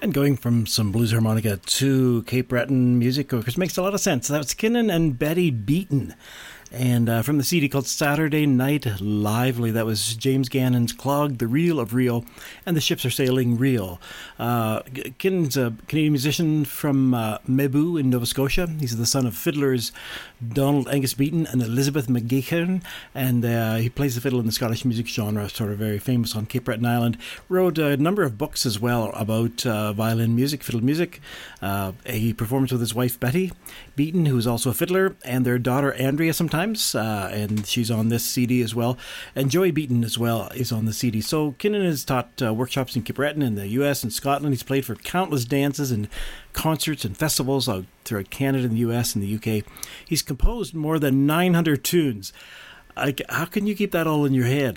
And going from some blues harmonica to Cape Breton music, of course, makes a lot of sense. That's Kinnan and Betty Beaton. And from the CD called Saturday Night Lively, that was James Gannon's Clog, The Reel of Rio, and The Ships Are Sailing Reel. Kinnan's a Canadian musician from Mebu in Nova Scotia. He's the son of fiddlers Donald Angus Beaton and Elizabeth McGeechan, and he plays the fiddle in the Scottish music genre, sort of very famous on Cape Breton Island. Wrote a number of books as well about violin music, fiddle music. He performs with his wife Betty Beaton, who is also a fiddler, and their daughter Andrea sometimes. And she's on this CD as well. And Joey Beaton as well is on the CD. So Kinnan has taught workshops in Cape Breton in the US and Scotland. He's played for countless dances and concerts and festivals throughout Canada and the US and the UK. He's composed more than 900 tunes. How can you keep that all in your head?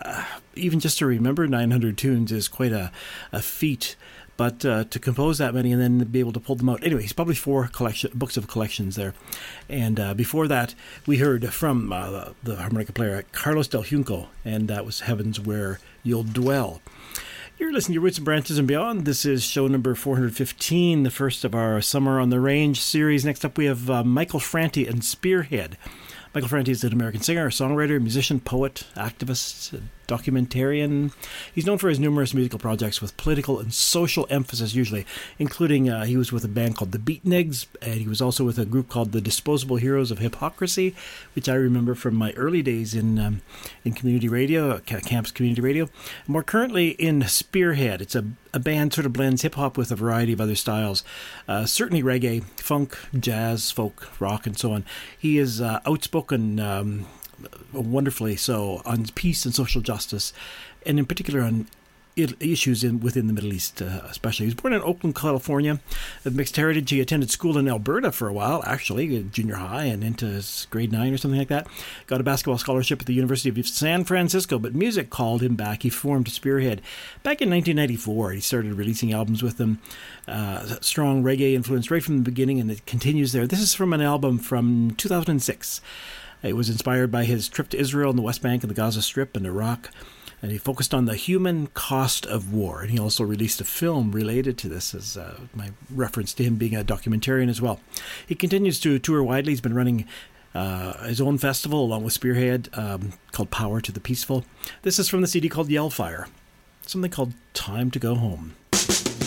Even just to remember 900 tunes is quite a feat. But to compose that many and then be able to pull them out. Anyway, he's published 4 books of collections there. And before that, we heard from the harmonica player Carlos Del Junco, and that was Heaven's Where You'll Dwell. You're listening to Roots and Branches and Beyond. This is show number 415, the first of our Summer on the Range series. Next up, we have Michael Franti and Spearhead. Michael Franti is an American singer, songwriter, musician, poet, activist, documentarian. He's known for his numerous musical projects with political and social emphasis usually, including he was with a band called the Beatniks, and he was also with a group called the Disposable Heroes of Hypocrisy, which I remember from my early days in community radio, campus community radio. More currently in Spearhead. It's a band sort of blends hip-hop with a variety of other styles, certainly reggae, funk, jazz, folk, rock, and so on. He is outspoken, wonderfully so, on peace and social justice, and in particular on issues within the Middle East, especially. He was born in Oakland, California, of mixed heritage. He attended school in Alberta for a while, actually, junior high and into grade 9 or something like that. Got a basketball scholarship at the University of San Francisco, but music called him back. He formed Spearhead back in 1994. He started releasing albums with them. Strong reggae influence right from the beginning, and it continues there. This is from an album from 2006. It was inspired by his trip to Israel and the West Bank and the Gaza Strip and Iraq. And he focused on the human cost of war. And he also released a film related to this as my reference to him being a documentarian as well. He continues to tour widely. He's been running his own festival along with Spearhead called Power to the Peaceful. This is from the CD called Yellfire. Something called Time to Go Home.